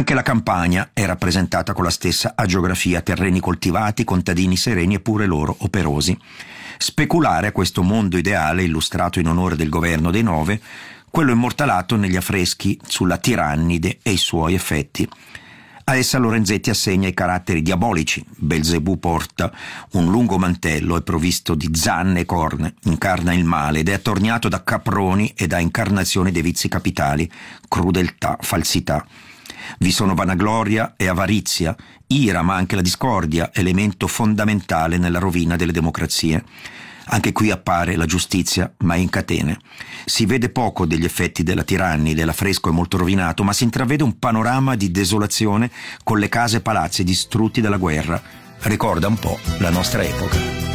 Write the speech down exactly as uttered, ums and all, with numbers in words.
Anche la campagna è rappresentata con la stessa agiografia: terreni coltivati, contadini sereni e pure loro operosi. Speculare a questo mondo ideale, illustrato in onore del governo dei Nove, quello immortalato negli affreschi sulla tirannide e i suoi effetti. A essa Lorenzetti assegna i caratteri diabolici. Belzebù porta un lungo mantello, è provvisto di zanne e corna, incarna il male ed è attorniato da caproni e da incarnazioni dei vizi capitali: crudeltà, falsità. Vi sono vanagloria e avarizia, ira, ma anche la discordia, elemento fondamentale nella rovina delle democrazie. Anche qui appare la giustizia, ma in catene. Si vede poco degli effetti della tirannide, l'affresco è molto rovinato, ma si intravede un panorama di desolazione con le case e palazzi distrutti dalla guerra. Ricorda un po' la nostra epoca.